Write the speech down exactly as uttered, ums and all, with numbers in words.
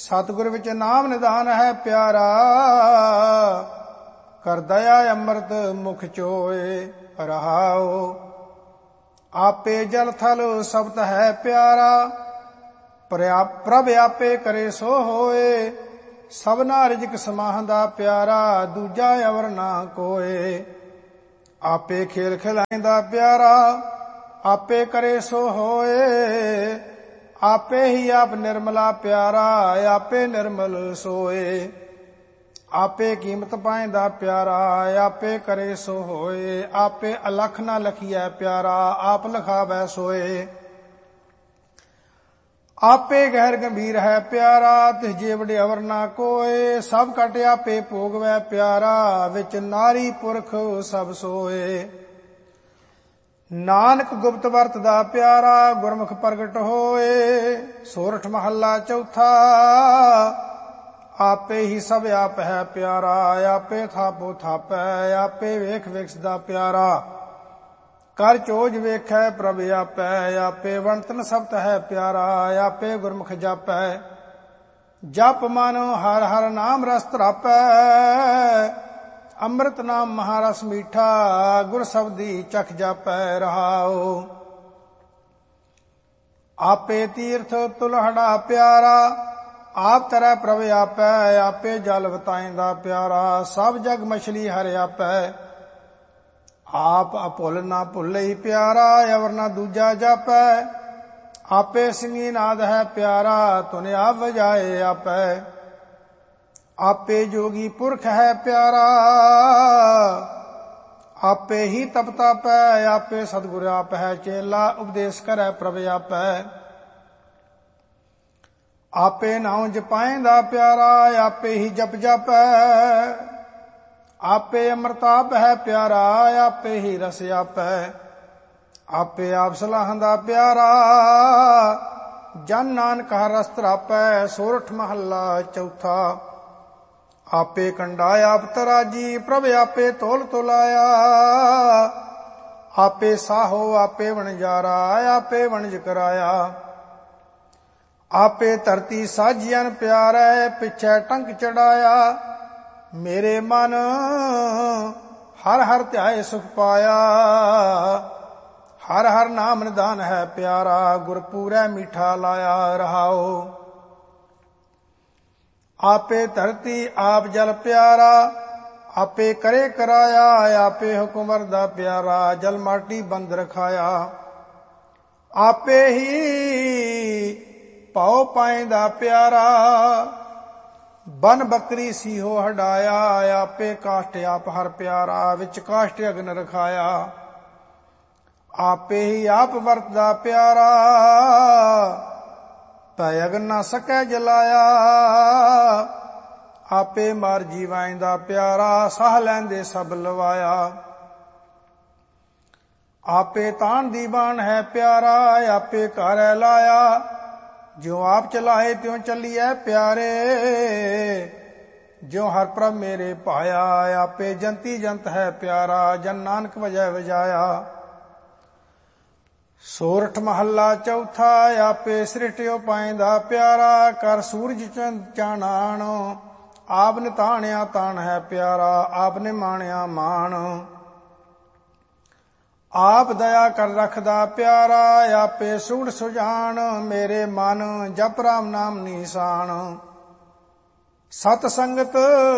सतगुर विच नाम निधान है प्यारा, कर दया अमृत मुख चोए रहाओ। आपे जल थल शब्द है प्यारा, प्रभ आपे करे सो होए। सबना रिजक समाहंदा प्यारा, दूजा अवर ना कोए। आपे खेल खिलाइंदा प्यारा, आपे करे सो होए। आपे ही आप निर्मला प्यारा, आपे निर्मल सोए। आपे कीमत पाइंदा प्यारा, आपे करे सो होए। आपे अलख ना लखिए प्यारा, आप लखावै सोए। आपे गहर गंभीर है प्यारा, तिस जेवड़े अवर ना कोए। सब कट आपे भोगवै प्यारा, विच नारी पुरख सब सोए। नानक गुप्त वरतदा प्यारा, गुरमुख प्रगट होए। सोरठ महला चौथा, आपे ही सब आप है प्यारा। आपे थापो थापै, आपे वेख वेखसदा प्यारा। कर चोज वेखै प्रभ आपै, आपे वणतन सब्त है प्यारा। आपे गुरमुख जापै, जप मन हर हर नाम रस तरापै। अमृत नाम महारस मीठा, गुर शब्दी चख जापै रहाओ। आपे तीर्थ तुलहड़ा प्यारा, आप तरह प्रभ आपै। आपे जल बताइंदा प्यारा, सब जग मछली हर आपै। आप अभुल ना भुले प्यारा, अवर ना दूजा जापै। आपे सिंगी नाद है प्यारा, तुने आप बजाए आपै। आपे जोगी पुरख है प्यारा, आपे ही तप तापै। आपे सतगुर आप है चेला, उपदेश करै प्रभ आपै। आपे नाम जपाइंदा प्यारा, आपे ही जप जापै। आपे अमृताप है प्यारा, आपे ही रस आपै। आपे आप सलाहंदा प्यारा, जन नानक हर रस तरापै। सोरठ महला चौथा, आपे कंडा आप तराजी, प्रभ आपे तोल तोलाया। आपे साहो आपे वणजारा, आपे वणज कराया। आपे धरती साजियन प्यारे, पिछे टंक चढ़ाया। मेरे मन हर हर ध्याए सुख पाया। हर हर नाम निधान है प्यारा, गुरपूरै मीठा लाया रहाओ। आपे धरती आप जल प्यारा, आपे करे कराया। आपे हुक्म वरदा प्यारा, जल माटी बंद रखाया। आपे ही पाओ पाइंदा प्यारा, बन बकरी सीहो हडाया। आपे काष्ठ आप हर प्यारा, विच काष्ठ अग्न रखाया। आपे ही आप वरतदा प्यारा, पै अग्न ना सकै जलाया। आपे मार जीवाइंदा प्यारा, साह लैंदे सब लवाया। आपे तान दीवान है प्यारा, आपे घर लाया। ज्यों आप चलाए त्यों चलिए प्यारे, ज्यों हर प्रभ मेरे पाया। आपे जंती जंत है प्यारा, जन नानक वजह वजाया। सोरठ महला चौथा, आपे सृष्टियो पाइंदा प्यारा। कर सूरज चानण, आपने ताणिया ताण है प्यारा। आपने माणिया मान, आप दया कर रखदा प्यारा। आपे सूढ़ सुजान, मेरे मन जप राम नाम निशान। सत संगत